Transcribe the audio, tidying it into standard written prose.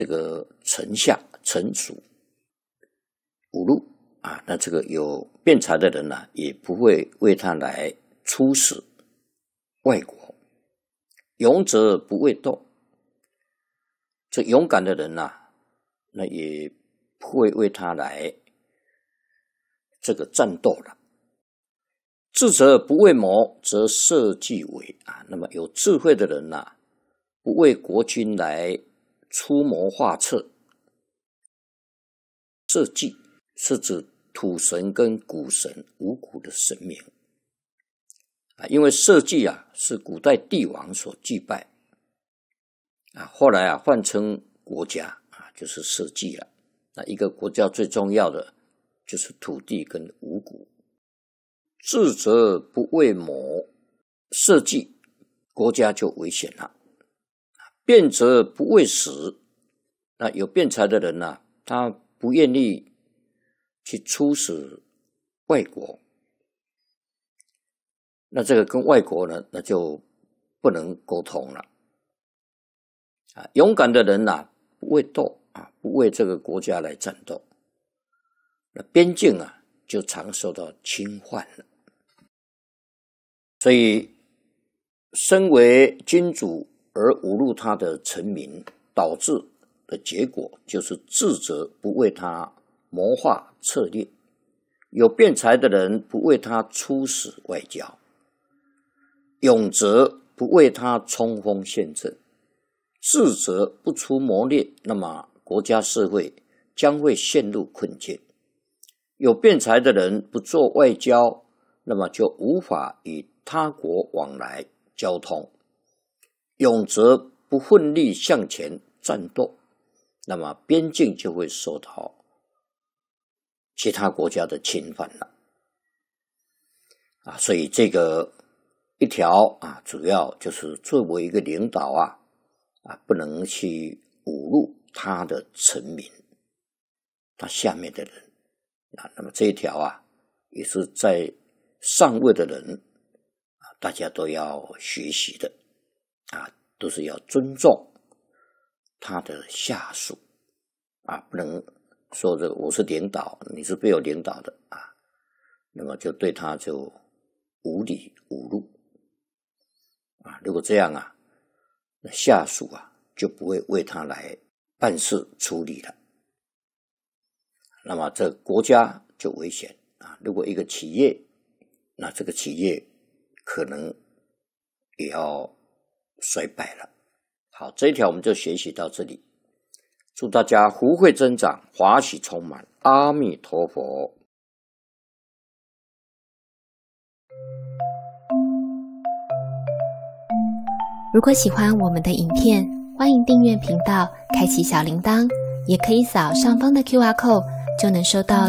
这个臣下臣属五路啊，那这个有辩才的人啊，也不会为他来出使外国。勇者不为斗，这勇敢的人啊，那也不会为他来这个战斗了。智者不为谋，则社稷为啊。那么有智慧的人啊，不为国君来出谋划策。社稷是指土神跟谷神五谷的神明啊，因为社稷啊是古代帝王所祭拜啊，后来啊换称国家啊，就是社稷了。那一个国家最重要的就是土地跟五谷。智者不为谋，社稷国家就危险了。辩者不为时，那有辩才的人啊，他不愿意去出使外国，那这个跟外国呢，那就不能沟通了。啊，勇敢的人啊，不为斗啊，不为这个国家来战斗，那边境啊就常受到侵犯了。所以，身为君主而侮辱他的臣民，导致的结果就是智者不为他谋划策略，有辩才的人不为他出使外交，勇者不为他冲锋陷阵，智者不出谋略，那么国家社会将会陷入困境。有辩才的人不做外交，那么就无法与他国往来交通。勇者不奋力向前战斗，那么边境就会受到其他国家的侵犯了。啊，所以这个一条啊，主要就是作为一个领导啊，不能去侮辱他的臣民，他下面的人啊。那么这一条啊，也是在上位的人啊，大家都要学习的啊，都是要尊重他的下属啊，不能说这个我是领导，你是被我领导的啊，那么就对他就无礼侮辱啊。如果这样啊，那下属啊就不会为他来办事处理了，那么这国家就危险啊。如果一个企业，那这个企业可能也要衰败了。好，这一条我们就学习到这里。祝大家福慧增长，华喜充满，阿弥陀佛。 如果喜欢我们的影片，欢迎订阅频道，开启小铃铛，也可以扫上方的 QR code，就能收到